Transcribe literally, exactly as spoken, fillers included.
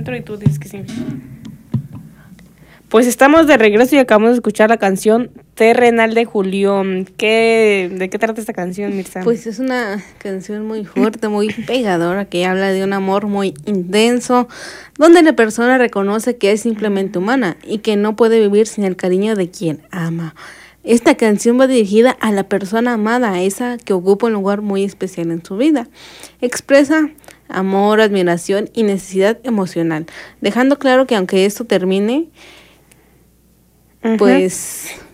entro y tú dices que sí. Pues estamos de regreso y acabamos de escuchar la canción Terrenal de Julián. ¿Qué, ¿De qué trata esta canción, Mirza? Pues es una canción muy fuerte, muy pegadora, que habla de un amor muy intenso, donde la persona reconoce que es simplemente humana y que no puede vivir sin el cariño de quien ama. Esta canción va dirigida a la persona amada, a esa que ocupa un lugar muy especial en su vida. Expresa amor, admiración y necesidad emocional, dejando claro que aunque esto termine, uh-huh. pues